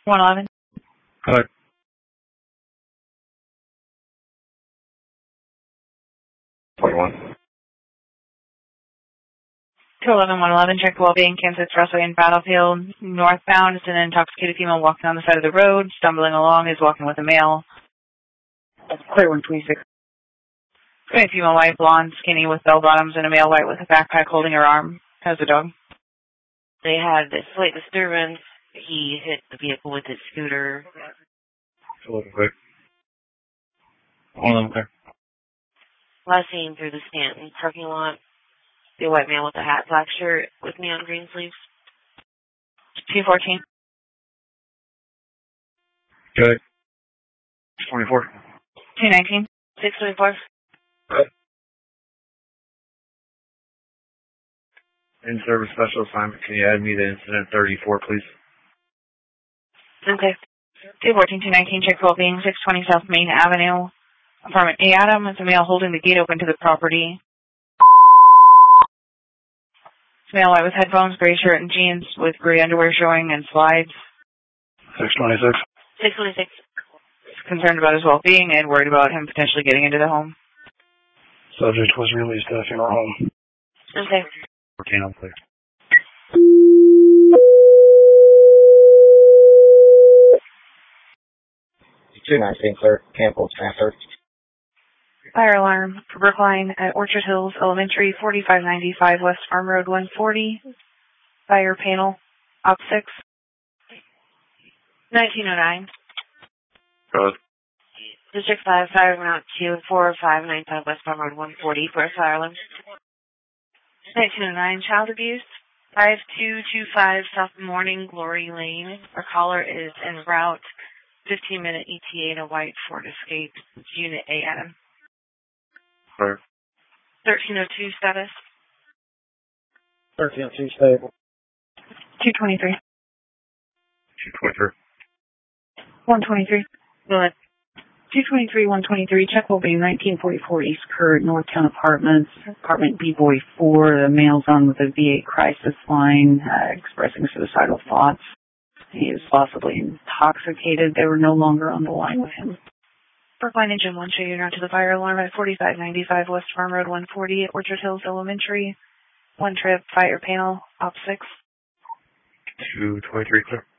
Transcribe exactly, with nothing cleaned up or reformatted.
one eleven. Hello. twenty-one. two eleven, one eleven, check well-being, Kansas Expressway in Battlefield. Northbound is an intoxicated female walking on the side of the road, stumbling along, is walking with a male. Clear one twenty-six. A female white, blonde, skinny with bell bottoms, and a male white with a backpack holding her arm. How's the dog? They had a slight disturbance. He hit the vehicle with his scooter. It's a little quick. One of them clear. Last seen through the Stanton parking lot. The white man with a hat, black shirt with neon green sleeves. two fourteen. Good. twenty-four. two nineteen. six twenty-four. Good. In-service special assignment. Can you add me to incident thirty-four, please? Okay. two fourteen, two nineteen, check well-being, six twenty South Main Avenue. Apartment A. Adam is a male holding the gate open to the property. Male white with headphones, gray shirt and jeans with gray underwear showing and slides. six twenty-six. six twenty-six. Concerned about his well-being and worried about him potentially getting into the home. Subject was released to a funeral home. Okay. fourteen, I'm clear. two nineteen, clear. Campbell transfer. Fire alarm for Brookline at Orchard Hills Elementary, forty-five ninety-five West Farm Road one forty. Fire panel, op six. nineteen oh nine. Good. District five, fire went out to four five nine five West Farm Road one forty for a fire alarm. nineteen oh nine, child abuse. five two two five South Morning Glory Lane. Our caller is en route. fifteen minute E T A in a white Ford Escape. Unit A, Adam. Clear. thirteen oh two status. thirteen oh two stable. two twenty-three. two twenty-three. one twenty-three. Go ahead. two twenty-three, one twenty-three, check will be nineteen forty-four East Kurt, Northtown Apartments, apartment B-Boy four. The male's on with a V eight crisis line, uh, expressing suicidal thoughts. He is possibly intoxicated. They were no longer on the line with him. Brookline Engine one, show you now to the fire alarm at forty-five ninety-five West Farm Road one forty, Orchard Hills Elementary. One trip, fire panel, op six. two twenty-three, clear.